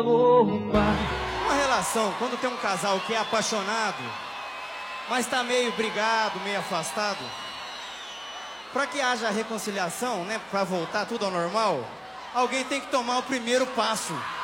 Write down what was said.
Uma relação, quando tem um casal que é apaixonado, mas tá meio brigado, meio afastado, para que haja reconciliação, né, para voltar tudo ao normal, alguém tem que tomar o primeiro passo.